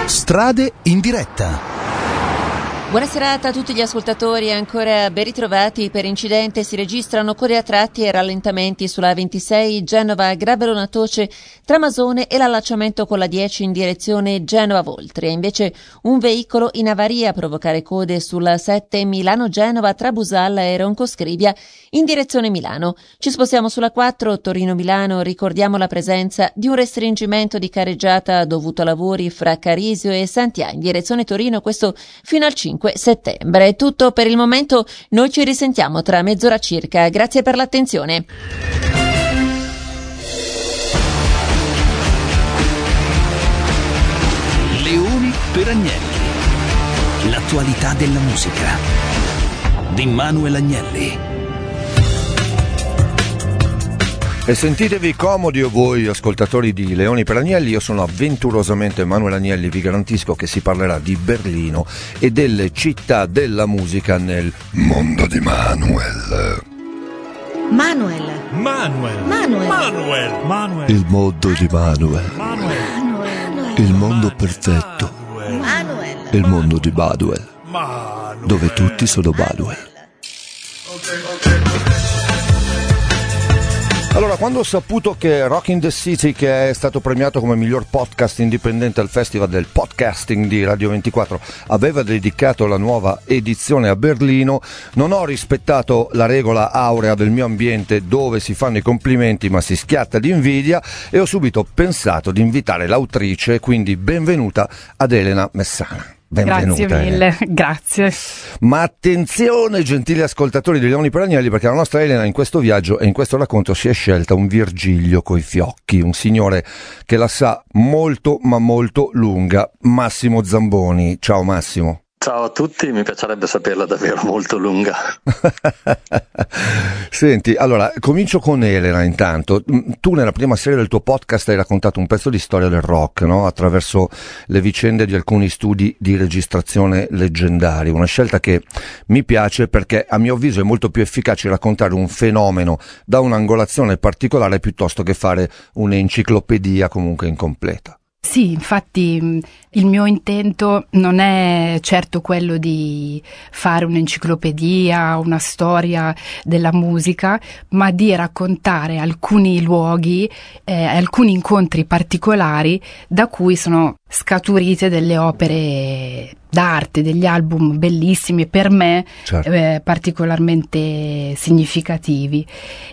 Strade in diretta. Buona serata a tutti gli ascoltatori, ancora ben ritrovati. Per incidente si registrano code a tratti e rallentamenti sulla 26 Genova-Gravelono-Toce tra Masone e l'allacciamento con la 10 in direzione Genova-Voltria. Invece un veicolo in avaria a provocare code sulla 7 Milano-Genova tra Busalla e Roncoscrivia in direzione Milano. Ci spostiamo sulla 4 Torino-Milano, ricordiamo la presenza di un restringimento di carreggiata dovuto a lavori fra Carisio e Santià in direzione Torino, questo fino al 5 settembre. È tutto per il momento, noi ci risentiamo tra mezz'ora circa. Grazie per l'attenzione. Leoni per Agnelli. L'attualità della musica di Manuel Agnelli. E sentitevi comodi voi ascoltatori di Leoni per Agnelli, io sono avventurosamente Manuel Agnelli, vi garantisco che si parlerà di Berlino e delle città della musica nel mondo di Manuel. Il mondo di Manuel. Il mondo perfetto. Il mondo di Baduel. Dove tutti sono Baduel. Allora, quando ho saputo che Rock in the City, che è stato premiato come miglior podcast indipendente al Festival del Podcasting di Radio 24, aveva dedicato la nuova edizione a Berlino, non ho rispettato la regola aurea del mio ambiente dove si fanno i complimenti ma si schiatta di invidia e ho subito pensato di invitare l'autrice, quindi benvenuta ad Elena Messana. Benvenuta. Grazie mille, grazie. Ma attenzione, gentili ascoltatori di Leoni per Agnelli, perché la nostra Elena in questo viaggio e in questo racconto si è scelta un Virgilio coi fiocchi, un signore che la sa molto ma molto lunga, Massimo Zamboni. Ciao Massimo. Ciao a tutti, mi piacerebbe saperla davvero molto lunga. Senti, allora, comincio con Elena intanto. Tu nella prima serie del tuo podcast hai raccontato un pezzo di storia del rock, no? Attraverso le vicende di alcuni studi di registrazione leggendari. Una scelta che mi piace perché a mio avviso è molto più efficace raccontare un fenomeno da un'angolazione particolare piuttosto che fare un'enciclopedia comunque incompleta. Sì, infatti il mio intento non è certo quello di fare un'enciclopedia, una storia della musica, ma di raccontare alcuni luoghi, alcuni incontri particolari da cui sono scaturite delle opere d'arte, degli album bellissimi per me, certo. Particolarmente significativi.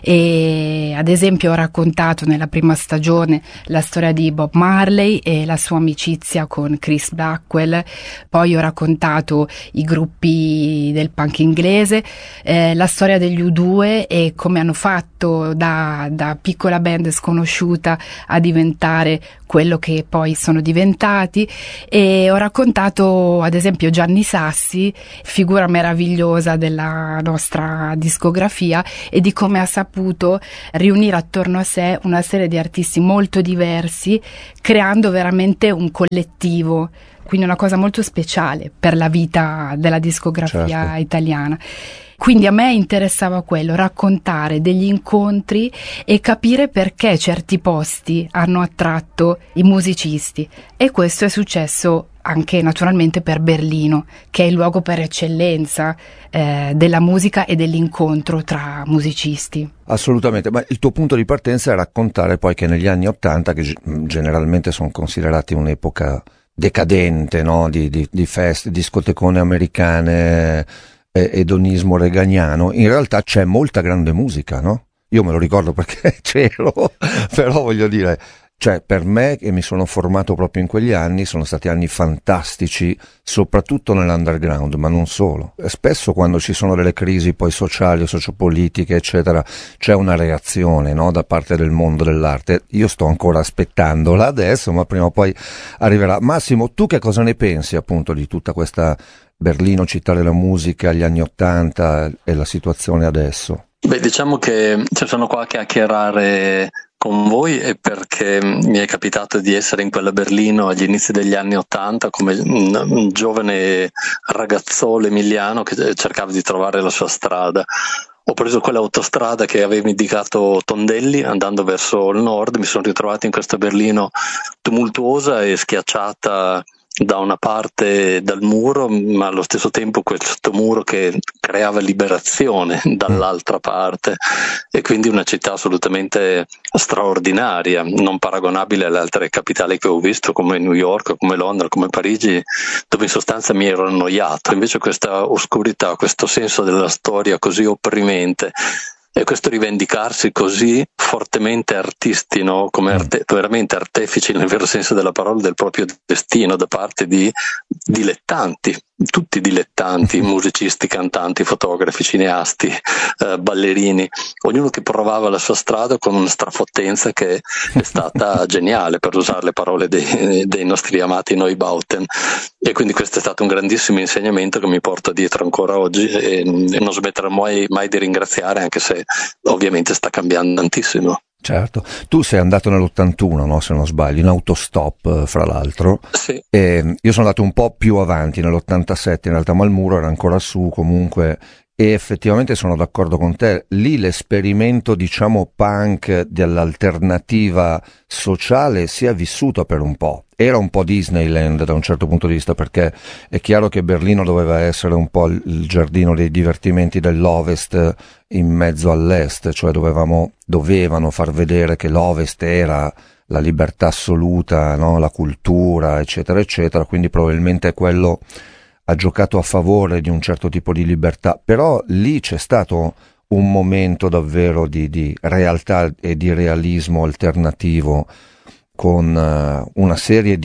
E ad esempio ho raccontato nella prima stagione la storia di Bob Marley e la sua amicizia con Chris Blackwell, poi ho raccontato i gruppi del punk inglese, la storia degli U2 e come hanno fatto da piccola band sconosciuta a diventare quello che poi sono diventati, e ho raccontato ad esempio Gianni Sassi, figura meravigliosa della nostra discografia, e di come ha saputo riunire attorno a sé una serie di artisti molto diversi, creando veramente un collettivo, quindi una cosa molto speciale per la vita della discografia certo. italiana. Quindi a me interessava quello, raccontare degli incontri e capire perché certi posti hanno attratto i musicisti, e questo è successo anche naturalmente per Berlino, che è il luogo per eccellenza della musica e dell'incontro tra musicisti. Assolutamente, ma il tuo punto di partenza è raccontare poi che negli anni '80, che generalmente sono considerati un'epoca decadente, no? di feste, discotecone americane, edonismo reganiano, in realtà c'è molta grande musica, no? Io me lo ricordo perché c'ero, però voglio dire, cioè per me che mi sono formato proprio in quegli anni, sono stati anni fantastici, soprattutto nell'underground, ma non solo. E spesso quando ci sono delle crisi poi sociali, sociopolitiche, eccetera, c'è una reazione, no, da parte del mondo dell'arte. Io sto ancora aspettandola adesso, ma prima o poi arriverà. Massimo, tu che cosa ne pensi appunto di tutta questa Berlino, città della musica, gli anni '80 e la situazione adesso? Beh, diciamo che sono qua a chiacchierare con voi è perché mi è capitato di essere in quella Berlino agli inizi degli anni '80 come un giovane ragazzolo emiliano che cercava di trovare la sua strada. Ho preso quell'autostrada che aveva indicato Tondelli andando verso il nord, mi sono ritrovato in questa Berlino tumultuosa e schiacciata da una parte dal muro, ma allo stesso tempo questo muro che creava liberazione dall'altra parte, e quindi una città assolutamente straordinaria, non paragonabile alle altre capitali che ho visto come New York, come Londra, come Parigi, dove in sostanza mi ero annoiato. Invece questa oscurità, questo senso della storia così opprimente e questo rivendicarsi così fortemente artisti, no? Come veramente artefici nel vero senso della parola del proprio destino, da parte di dilettanti, tutti dilettanti, musicisti, cantanti, fotografi, cineasti, ballerini, ognuno che provava la sua strada con una strafottenza che è stata geniale, per usare le parole dei nostri amati Neubauten. E quindi questo è stato un grandissimo insegnamento che mi porto dietro ancora oggi, e non smetterò mai di ringraziare, anche se ovviamente sta cambiando tantissimo. Certo, tu sei andato nell'81, no, se non sbaglio, in autostop, fra l'altro. Sì. E io sono andato un po' più avanti, nell'87 in realtà, ma il muro era ancora su comunque, e effettivamente sono d'accordo con te, lì l'esperimento, diciamo, punk dell'alternativa sociale si è vissuto per un po'. Era un po' Disneyland da un certo punto di vista, perché è chiaro che Berlino doveva essere un po' il giardino dei divertimenti dell'Ovest in mezzo all'Est, cioè dovevano far vedere che l'Ovest era la libertà assoluta, no? La cultura, eccetera, eccetera, quindi probabilmente quello ha giocato a favore di un certo tipo di libertà, però lì c'è stato un momento davvero di realtà e di realismo alternativo, con una serie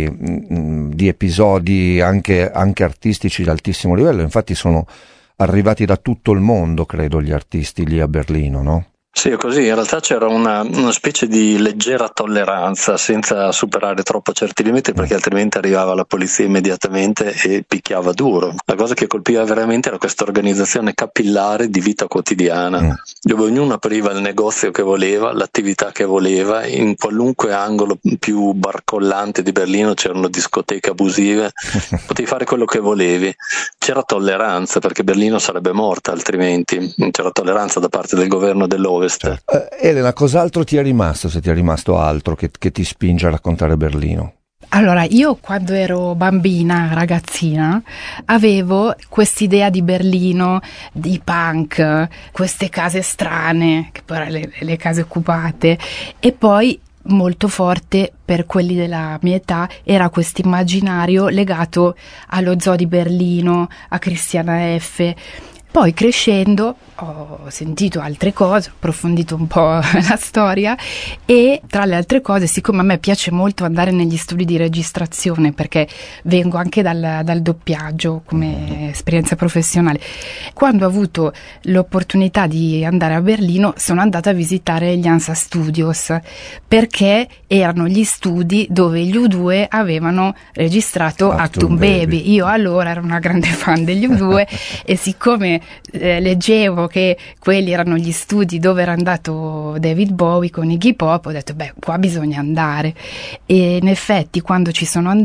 di episodi anche artistici di altissimo livello. Infatti sono arrivati da tutto il mondo, credo, gli artisti lì a Berlino, no? Sì, è così. In realtà c'era una specie di leggera tolleranza, senza superare troppo certi limiti, perché altrimenti arrivava la polizia immediatamente e picchiava duro. La cosa che colpiva veramente era questa organizzazione capillare di vita quotidiana, dove ognuno apriva il negozio che voleva, l'attività che voleva. In qualunque angolo più barcollante di Berlino c'erano discoteche abusive, potevi fare quello che volevi. C'era tolleranza, perché Berlino sarebbe morta altrimenti. C'era tolleranza da parte del governo dell'Ovest. Certo. Elena, cos'altro ti è rimasto, se ti è rimasto altro che ti spinge a raccontare Berlino? Allora, io quando ero bambina, ragazzina, avevo quest'idea di Berlino, di punk, queste case strane, che poi erano le case occupate, e poi molto forte per quelli della mia età era questo immaginario legato allo Zoo di Berlino, a Christiana F. Poi crescendo ho sentito altre cose, ho approfondito un po' la storia, e tra le altre cose, siccome a me piace molto andare negli studi di registrazione, perché vengo anche dal doppiaggio come esperienza professionale, quando ho avuto l'opportunità di andare a Berlino sono andata a visitare gli Hansa Studios, perché erano gli studi dove gli U2 avevano registrato Achtung Baby. Io allora ero una grande fan degli U2 e siccome leggevo che quelli erano gli studi dove era andato David Bowie con Iggy Pop, ho detto qua bisogna andare, e in effetti quando ci sono andata